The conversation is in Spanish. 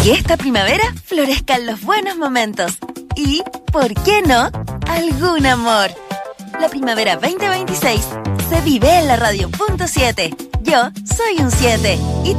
Que esta primavera florezcan los buenos momentos. Y, ¿por qué no?, algún amor. La primavera 2026 se vive en la radio .7. Yo soy un 7. ¿Y tú?